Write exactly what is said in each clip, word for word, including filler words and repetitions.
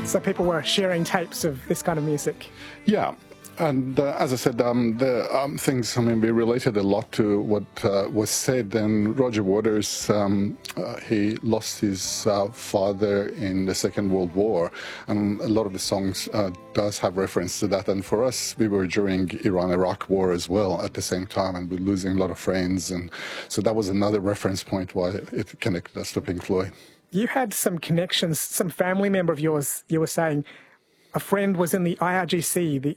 So people were sharing tapes of this kind of music. Yeah. And uh, as I said, um, the um, things, I mean, we related a lot to what uh, was said. And Roger Waters, um, uh, he lost his uh, father in the Second World War. And a lot of the songs uh, does have reference to that. And for us, we were during Iran-Iraq war as well at the same time, and we're losing a lot of friends. And so that was another reference point why it connected us to Pink Floyd. You had some connections, some family member of yours, you were saying, a friend was in the I R G C, the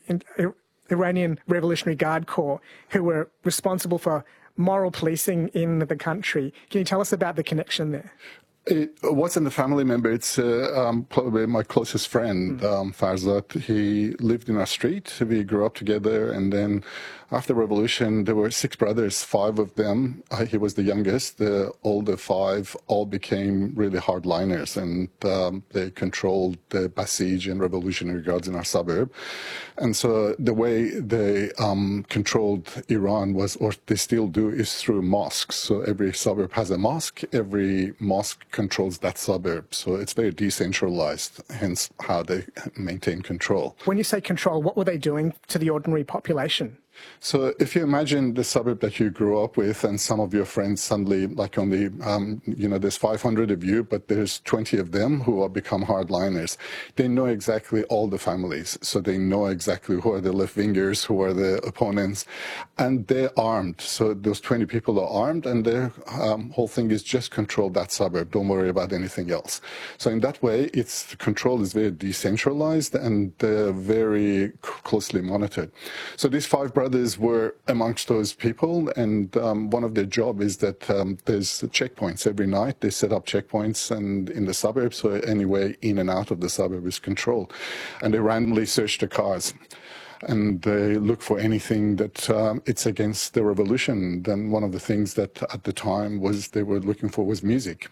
Iranian Revolutionary Guard Corps, who were responsible for moral policing in the country. Can you tell us about the connection there? It wasn't a family member. It's uh, um, probably my closest friend, mm. um, Farzad. He lived in our street. We grew up together, and then after the revolution, there were six brothers, five of them. Uh, he was the youngest. The older five all became really hardliners, and um, they controlled the Basij and Revolutionary Guards in our suburb. And so the way they um, controlled Iran was, or they still do, is through mosques. So every suburb has a mosque. Every mosque controls that suburb. So it's very decentralized, hence how they maintain control. When you say control, what were they doing to the ordinary population? So if you imagine the suburb that you grew up with and some of your friends suddenly, like only, um, you know, there's five hundred of you, but there's twenty of them who have become hardliners. They know exactly all the families. So they know exactly who are the left-wingers, who are the opponents, and they're armed. So those twenty people are armed, and their um, whole thing is just control that suburb. Don't worry about anything else. So in that way, it's the control is very decentralized and uh, very closely monitored. So these five brothers were amongst those people, and um, one of their job is that um, there's checkpoints every night. They set up checkpoints and in the suburbs, so any way in and out of the suburb is controlled. And they randomly search the cars, and they look for anything that um, it's against the revolution. Then one of the things that at the time was they were looking for was music.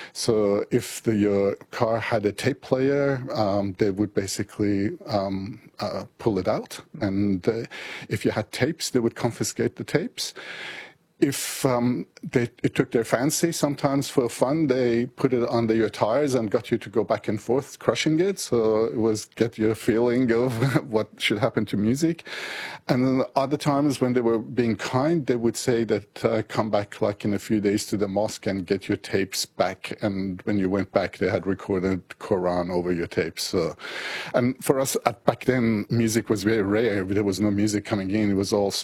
So if the your car had a tape player, um, they would basically um, uh, pull it out. And uh, if you had tapes, they would confiscate the tapes. If um, they, it took their fancy, sometimes for fun, they put it under your tires and got you to go back and forth crushing it. So it was get your feeling of what should happen to music. And then other times when they were being kind, they would say that uh, come back like in a few days to the mosque and get your tapes back. And when you went back, they had recorded Quran over your tapes. So, and for us at back then, music was very rare. There was no music coming in. It was all